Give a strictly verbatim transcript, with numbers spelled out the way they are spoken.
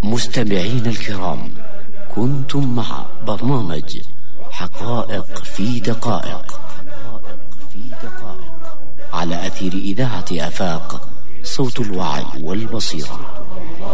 مستمعين الكرام، كنتم مع برنامج حقائق في دقائق على أثير إذاعة آفاق، صوت الوعي والبصيرة.